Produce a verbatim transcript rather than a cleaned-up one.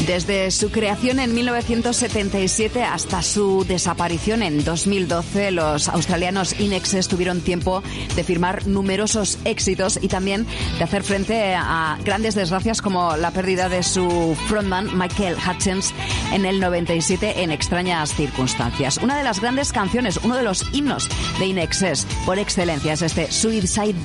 Desde su creación en mil novecientos setenta y siete hasta su desaparición en dos mil doce, los australianos In Excess tuvieron tiempo de firmar numerosos éxitos y también de hacer frente a grandes desgracias como la pérdida de su frontman Michael Hutchence en el noventa y siete en extrañas circunstancias. Una de las grandes canciones, uno de los himnos de In Excess por excelencia es este Suicide